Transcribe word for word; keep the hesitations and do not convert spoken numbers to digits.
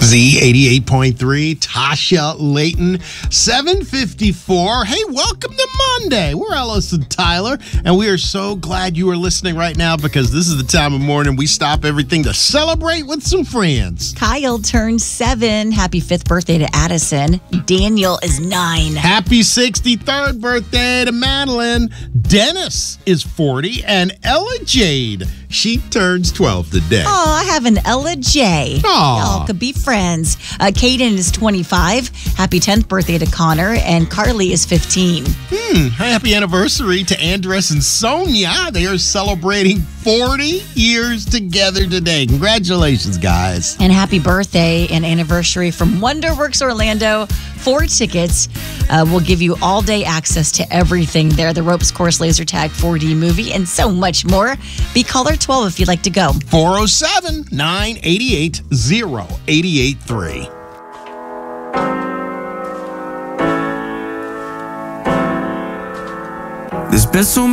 Z eighty-eight point three, Tasha Layton, seven fifty-four. Hey, welcome to Monday. We're Ellis and Tyler, and we are so glad you are listening right now because this is the time of morning we stop everything to celebrate with some friends. Kyle turned seven. Happy fifth birthday to Addison. Daniel is nine. Happy sixty-third birthday to Madeline. Dennis is forty, and Ella Jade, she turns twelve today. Oh, I have an Ella J. Aw. Y'all could be friends. Uh, Caden is twenty-five. Happy tenth birthday to Connor. And Carly is fifteen. Hmm, happy anniversary to Andres and Sonia. They are celebrating forty years together today. Congratulations, guys. And happy birthday and anniversary from WonderWorks Orlando. Four tickets uh, will give you all-day access to everything there. The Ropes Course Laser Tag four D movie and so much more. Be caller twelve if you'd like to go. four oh seven, nine eight eight, oh eight eight three. There's been so many